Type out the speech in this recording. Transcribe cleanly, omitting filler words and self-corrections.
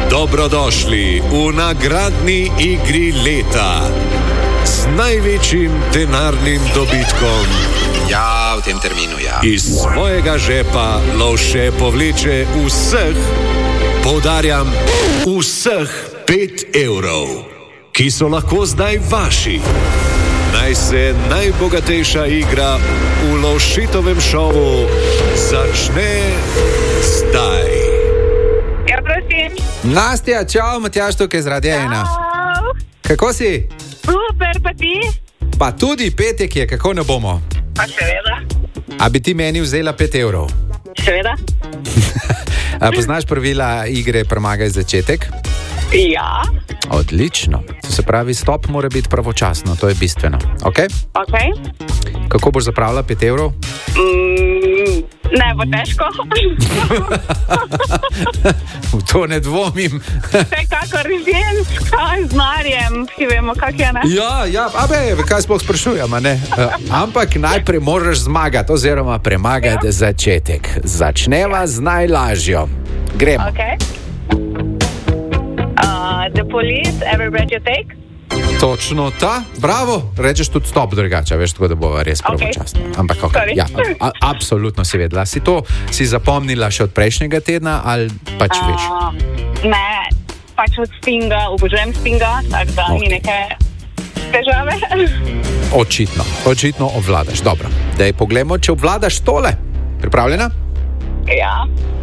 Dobrodošli v nagradni igri leta z največjim denarnim dobitkom. Ja, v tem terminu, ja. Iz svojega žepa Lovše povleče vseh, poudarjam, vseh 5 evrov, ki so lahko zdaj vaši. Naj se najbogatejša igra v Lovšitovem šovu začne zdaj. Ja, prosim. Nastja, čau, Matjaž tukaj z Radia 1. Kako si? Super, pa ti? Pa tudi petek je, kako ne bomo? Pa seveda. A bi ti meni vzela 5 evrov? Seveda. Poznaš pravila igre Premagaj začetek? Ja. Odlično. To se pravi, stop mora biti pravočasno, to je bistveno. Ok? Ok. Kako boš zapravila 5 evrov? Ne bo težko. V to ne dvomim. Vsekakor ženska z Marjem, ki vemo, kak je, ne? Ja, kaj sploh sprašujem, ne? Ampak najprej moraš zmagati, oziroma premagati začetek. Začneva z najlažjo. Gremo. Ok. The police ever read your take? Točno ta, bravo, rečeš tudi stop drugače, veš, tako da bo res pravočasno. Ampak okay. Ja, absolutno si vedela. Si to zapomnila še od prejšnjega tedna ali pač veš? Ne, pač od Stinga, obožujem Stinga, tako da ni neke težave. Očitno obvladaš. Dobro, daj poglejmo, če obvladaš tole. Pripravljena? Ja.